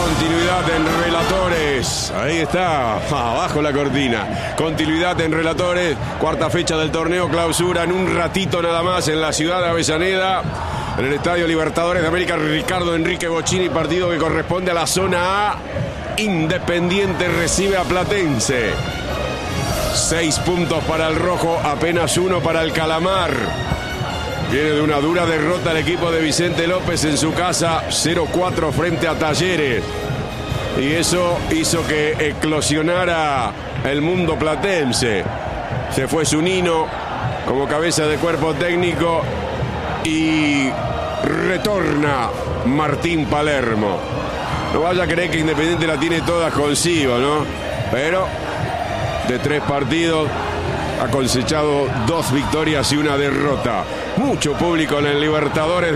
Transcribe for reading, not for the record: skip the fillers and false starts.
Continuidad en Relatores. Ahí está, abajo la cortina. Continuidad en Relatores. Cuarta fecha del torneo clausura en un ratito nada más en la ciudad de Avellaneda. En el Estadio Libertadores de América, Ricardo Enrique Bocchini, partido que corresponde a la zona A. Independiente recibe a Platense. 6 puntos para el rojo, apenas 1 para el Calamar. Viene de una dura derrota el equipo de Vicente López en su casa, 0-4 frente a Talleres. Y eso hizo que eclosionara el mundo platense. Se fue Zunino como cabeza de cuerpo técnico y retorna Martín Palermo. No vaya a creer que Independiente la tiene todas consigo, ¿no? Pero de 3 partidos ha cosechado 2 victorias y 1 derrota. Mucho público en el Libertadores.